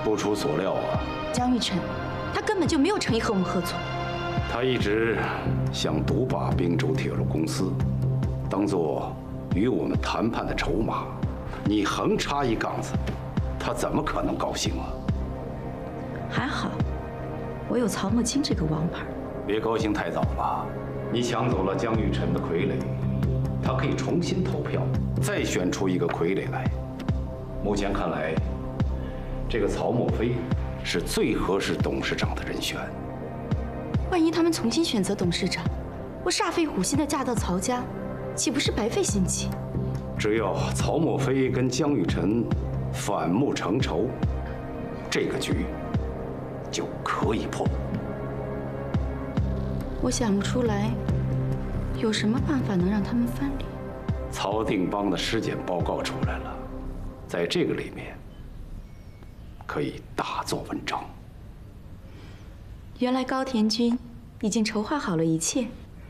不出所料啊， 江玉成，他根本就没有诚意和我们合作。 他一直想独霸滨州铁路公司，当做与我们谈判的筹码。你横插一杠子，他怎么可能高兴啊？ 还好，我有曹墨清这个王牌。 别高兴太早了，你抢走了江玉成的傀儡，他可以重新投票，再选出一个傀儡来。目前看来，这个曹墨飞是最合适董事长的人选。 万一他们重新选择董事长，我煞费苦心的嫁到曹家，岂不是白费心机？ 只要曹墨飞跟江玉成反目成仇，这个局就可以破。 我想不出来，有什么办法能让他们翻脸？ 曹定邦的尸检报告出来了，在这个里面可以大做文章。 原来高田君已经筹划好了一切。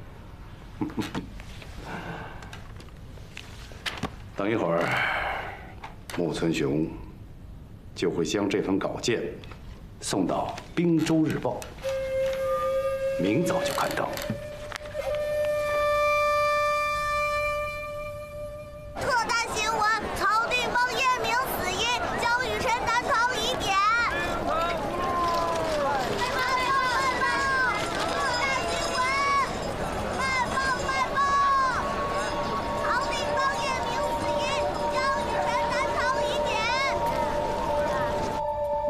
等一会儿，木村雄就会将这份稿件送到《滨州日报》，明早就刊登。